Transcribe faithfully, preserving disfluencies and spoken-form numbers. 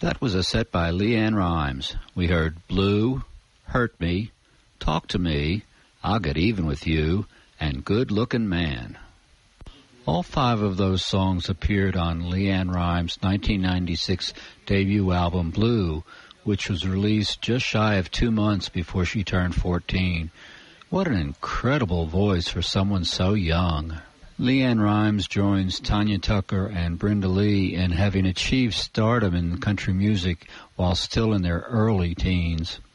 That was a set by LeAnn Rimes. We heard Blue, Hurt Me, Talk to Me, I'll Get Even With You, and Good Looking Man. All five of those songs appeared on LeAnn Rimes' nineteen ninety-six debut album Blue, which was released just shy of two months before she turned fourteen. What an incredible voice for someone so young. LeAnn Rimes joins Tanya Tucker and Brenda Lee in having achieved stardom in country music while still in their early teens.